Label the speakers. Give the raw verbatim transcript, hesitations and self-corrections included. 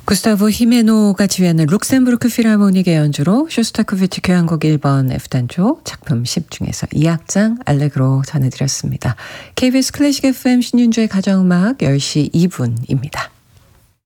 Speaker 1: 구스타보 히메노가 지휘하는 룩셈부르크 필하모닉의 연주로 쇼스타코비치 교향곡 일 번 F단조 작품 십 중에서 이 악장 알레그로 전해드렸습니다. 케이비에스 클래식 에프엠 신윤주의 가정음악 열 시 이 분입니다.